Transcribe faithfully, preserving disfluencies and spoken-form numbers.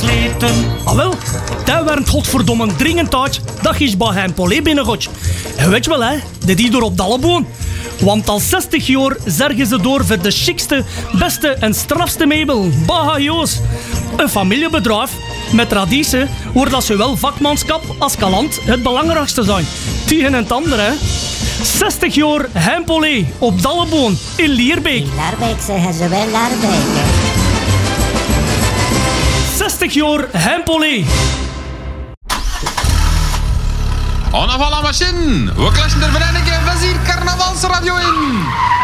versleten. Ah wel, dat werd godverdomme dringend uit dat je bij hem Polé binnengooit. En weet je wel hè, dat die door op Dalleboon. Want al zestig jaar zorgen ze door voor de chicste, beste en strafste meubel. Baha Joos. Een familiebedrijf met traditie waar dat zowel vakmanschap als kalant het belangrijkste zijn. Tegen het andere hè. zestig jaar Hempolé op Dalleboon in Lierbeek. In Laarbeek zeggen ze wel Laarbeek, hè. zestig jaar Hempolé. On a la machine. We klatschen er vereniging van hier carnavalsradio in.